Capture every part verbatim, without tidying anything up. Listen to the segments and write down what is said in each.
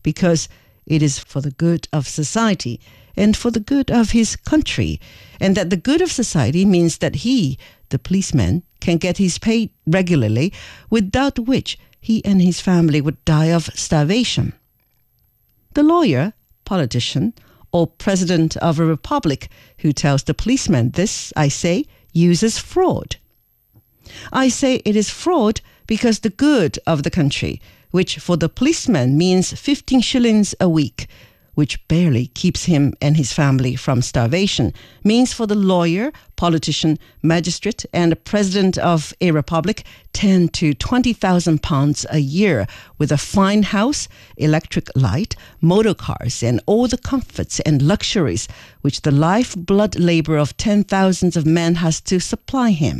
because it is for the good of society and for the good of his country, and that the good of society means that he, the policeman, can get his pay regularly, without which he and his family would die of starvation. The lawyer, politician, or president of a republic who tells the policeman this, I say, uses fraud. I say it is fraud because the good of the country, which for the policeman means fifteen shillings a week, which barely keeps him and his family from starvation, means for the lawyer, politician, magistrate, and president of a republic ten to twenty thousand pounds a year, with a fine house, electric light, motor cars, and all the comforts and luxuries which the lifeblood labor of ten thousands of men has to supply him.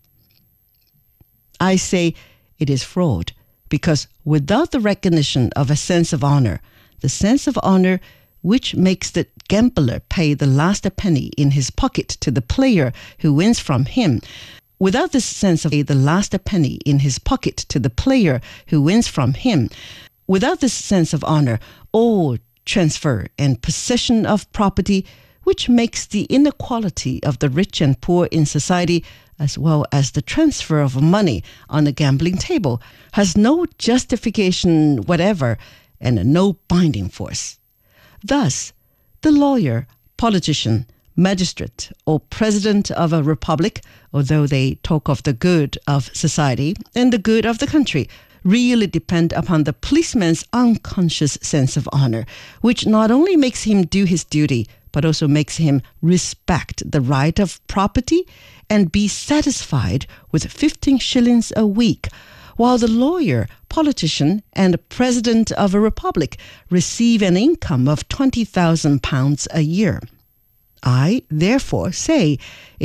I say it is fraud because without the recognition of a sense of honor, the sense of honor which makes the gambler pay the last penny in his pocket to the player who wins from him, without this sense of the last penny in his pocket to the player who wins from him, without this sense of honor, all transfer and possession of property, which makes the inequality of the rich and poor in society, as well as the transfer of money on the gambling table, has no justification whatever and no binding force. Thus, the lawyer, politician, magistrate, or president of a republic, although they talk of the good of society and the good of the country, really depend upon the policeman's unconscious sense of honor, which not only makes him do his duty, but also makes him respect the right of property and be satisfied with fifteen shillings a week, while the lawyer, politician, and president of a republic receive an income of twenty thousand pounds a year. I, therefore, say